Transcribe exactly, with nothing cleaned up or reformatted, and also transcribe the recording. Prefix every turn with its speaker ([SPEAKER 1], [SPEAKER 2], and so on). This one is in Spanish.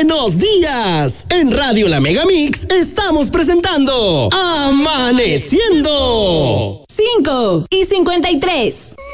[SPEAKER 1] ¡Buenos días! En Radio La Megamix estamos presentando Amaneciendo.
[SPEAKER 2] cinco y cincuenta y tres.